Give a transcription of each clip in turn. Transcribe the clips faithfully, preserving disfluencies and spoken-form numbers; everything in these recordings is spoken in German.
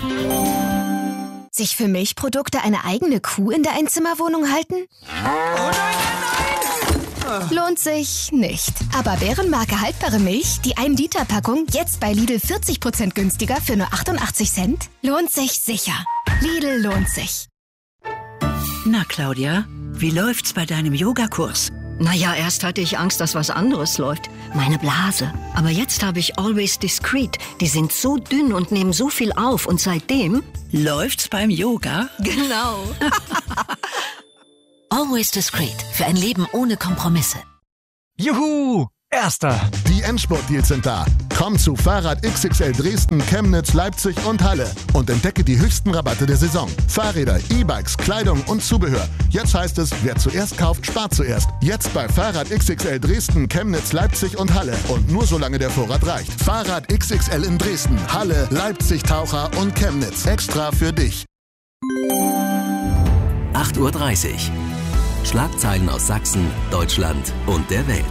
Sich für Milchprodukte eine eigene Kuh in der Einzimmerwohnung halten? Oh nein, nein! Lohnt sich nicht. Aber Bärenmarke haltbare Milch, die ein Liter Packung, jetzt bei Lidl vierzig Prozent günstiger für nur achtundachtzig Cent? Lohnt sich sicher. Lidl lohnt sich. Na, Claudia, wie läuft's bei deinem Yogakurs? Naja, erst hatte ich Angst, dass was anderes läuft. Meine Blase. Aber jetzt habe ich Always Discreet. Die sind so dünn und nehmen so viel auf. Und seitdem... Läuft's beim Yoga? Genau. Always Discreet. Für ein Leben ohne Kompromisse. Juhu! Erster! Die Endspurt-Deals sind da. Komm zu Fahrrad X X L Dresden, Chemnitz, Leipzig und Halle und entdecke die höchsten Rabatte der Saison. Fahrräder, E-Bikes, Kleidung und Zubehör. Jetzt heißt es, wer zuerst kauft, spart zuerst. Jetzt bei Fahrrad X X L Dresden, Chemnitz, Leipzig und Halle. Und nur solange der Vorrat reicht. Fahrrad X X L in Dresden, Halle, Leipzig, Taucher und Chemnitz. Extra für dich. acht Uhr dreißig. Schlagzeilen aus Sachsen, Deutschland und der Welt.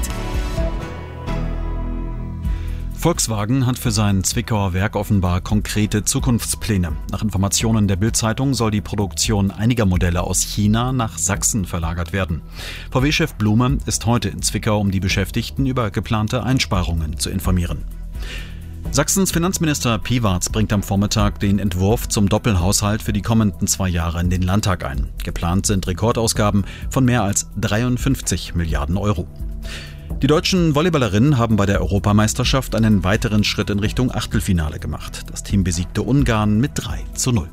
Volkswagen hat für sein Zwickauer Werk offenbar konkrete Zukunftspläne. Nach Informationen der Bild-Zeitung soll die Produktion einiger Modelle aus China nach Sachsen verlagert werden. V W-Chef Blume ist heute in Zwickau, um die Beschäftigten über geplante Einsparungen zu informieren. Sachsens Finanzminister Piwarz bringt am Vormittag den Entwurf zum Doppelhaushalt für die kommenden zwei Jahre in den Landtag ein. Geplant sind Rekordausgaben von mehr als dreiundfünfzig Milliarden Euro. Die deutschen Volleyballerinnen haben bei der Europameisterschaft einen weiteren Schritt in Richtung Achtelfinale gemacht. Das Team besiegte Ungarn mit drei zu null.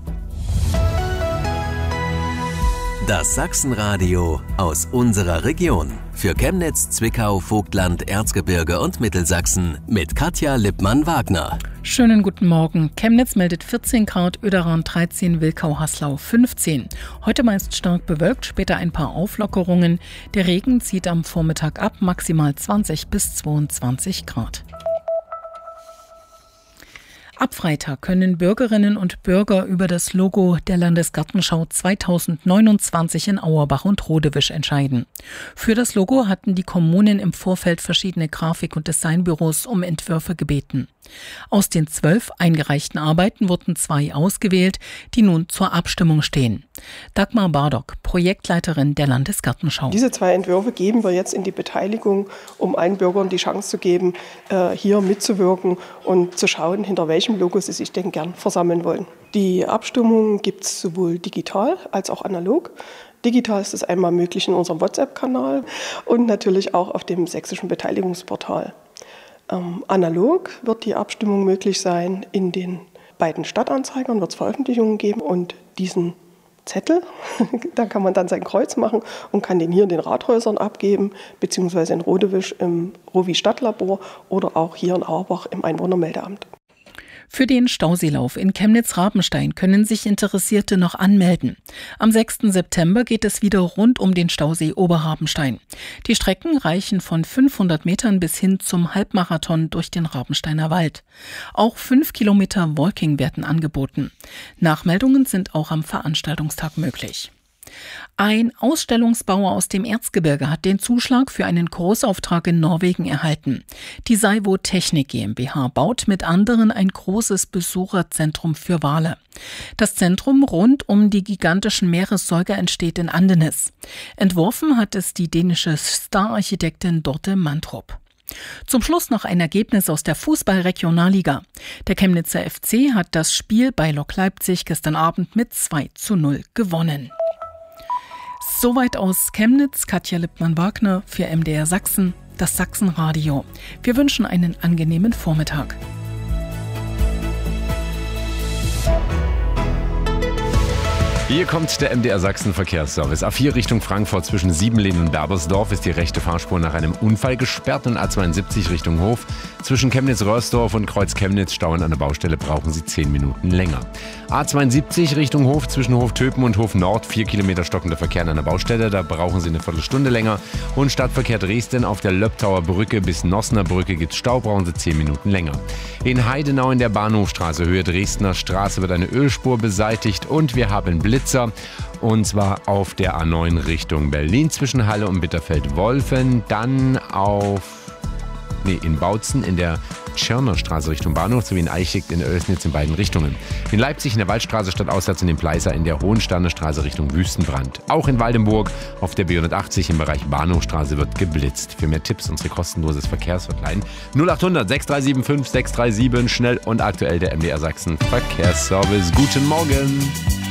Das Sachsenradio aus unserer Region. Für Chemnitz, Zwickau, Vogtland, Erzgebirge und Mittelsachsen mit Katja Lippmann-Wagner. Schönen guten Morgen. Chemnitz meldet vierzehn Grad, Oederan dreizehn, Wilkau-Haslau fünfzehn. Heute meist stark bewölkt, später ein paar Auflockerungen. Der Regen zieht am Vormittag ab, maximal zwanzig bis zweiundzwanzig Grad. Ab Freitag können Bürgerinnen und Bürger über das Logo der Landesgartenschau zweitausendneunundzwanzig in Auerbach und Rodewisch entscheiden. Für das Logo hatten die Kommunen im Vorfeld verschiedene Grafik- und Designbüros um Entwürfe gebeten. Aus den zwölf eingereichten Arbeiten wurden zwei ausgewählt, die nun zur Abstimmung stehen. Dagmar Bardock, Projektleiterin der Landesgartenschau. Diese zwei Entwürfe geben wir jetzt in die Beteiligung, um allen Bürgern die Chance zu geben, hier mitzuwirken und zu schauen, hinter welchem Logo sie sich denn gern versammeln wollen. Die Abstimmung gibt es sowohl digital als auch analog. Digital ist es einmal möglich in unserem WhatsApp-Kanal und natürlich auch auf dem sächsischen Beteiligungsportal. Ähm, analog wird die Abstimmung möglich sein. In den beiden Stadtanzeigern wird es Veröffentlichungen geben und diesen Zettel, da kann man dann sein Kreuz machen und kann den hier in den Rathäusern abgeben, beziehungsweise in Rodewisch im Rovi-Stadtlabor oder auch hier in Auerbach im Einwohnermeldeamt. Für den Stauseelauf in Chemnitz-Rabenstein können sich Interessierte noch anmelden. Am sechsten September geht es wieder rund um den Stausee Oberrabenstein. Die Strecken reichen von fünfhundert Metern bis hin zum Halbmarathon durch den Rabensteiner Wald. Auch fünf Kilometer Walking werden angeboten. Nachmeldungen sind auch am Veranstaltungstag möglich. Ein Ausstellungsbauer aus dem Erzgebirge hat den Zuschlag für einen Großauftrag in Norwegen erhalten. Die Saivo Technik GmbH baut mit anderen ein großes Besucherzentrum für Wale. Das Zentrum rund um die gigantischen Meeressäuger entsteht in Andenes. Entworfen hat es die dänische Star-Architektin Dorte Mantrup. Zum Schluss noch ein Ergebnis aus der Fußball-Regionalliga. Der Chemnitzer F C hat das Spiel bei Lok Leipzig gestern Abend mit zwei zu null gewonnen. Soweit aus Chemnitz, Katja Lippmann-Wagner für M D R Sachsen, das Sachsenradio. Wir wünschen einen angenehmen Vormittag. Hier kommt der M D R Sachsen Verkehrsservice. A vier Richtung Frankfurt zwischen Siebenlehn und Berbersdorf ist die rechte Fahrspur nach einem Unfall gesperrt und A zweiundsiebzig Richtung Hof. Zwischen Chemnitz-Röhrsdorf und Kreuz-Chemnitz stauen an der Baustelle, brauchen Sie zehn Minuten länger. A zweiundsiebzig Richtung Hof zwischen Hof-Töpen und Hof-Nord, vier Kilometer stockender Verkehr an der Baustelle, da brauchen Sie eine Viertelstunde länger. Und Stadtverkehr Dresden auf der Löbtauer Brücke bis Nossener Brücke gibt's Stau, brauchen Sie zehn Minuten länger. In Heidenau in der Bahnhofstraße Höhe Dresdner Straße wird eine Ölspur beseitigt und wir haben Blitzer. Und zwar auf der A neun Richtung Berlin zwischen Halle und Bitterfeld-Wolfen. Dann auf, nee, in Bautzen in der Tschirner Straße Richtung Bahnhof sowie in Eichigt in Oelsnitz in beiden Richtungen. In Leipzig in der Waldstraße stadtauswärts und in Pleißer in der Hohensterner Straße Richtung Wüstenbrand. Auch in Waldenburg auf der B hundertachtzig im Bereich Bahnhofstraße wird geblitzt. Für mehr Tipps unsere kostenloses Verkehrshotline null achthundert sechs drei sieben fünf sechs drei sieben. Schnell und aktuell der M D R Sachsen Verkehrsservice. Guten Morgen.